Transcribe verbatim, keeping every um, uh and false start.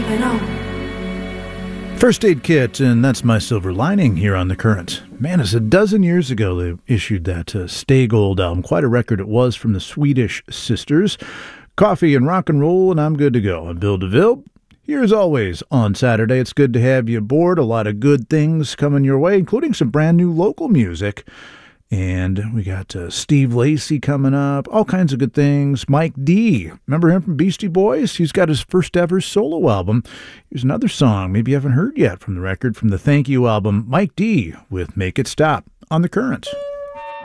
keeping on. First Aid Kit, and that's My Silver Lining here on The Current. Man, it's a dozen years ago they issued that uh, Stay Gold album. Quite a record it was from the Swedish Sisters. Coffee and rock and roll, and I'm good to go. I'm Bill DeVille. Here as always on Saturday. It's good to have you aboard. A lot of good things coming your way, including some brand new local music. And we got uh, Steve Lacy coming up, all kinds of good things. Mike D, remember him from Beastie Boys? He's got his first ever solo album. Here's another song maybe you haven't heard yet from the record from the Thank You album, Mike D with Make It Stop on The Current.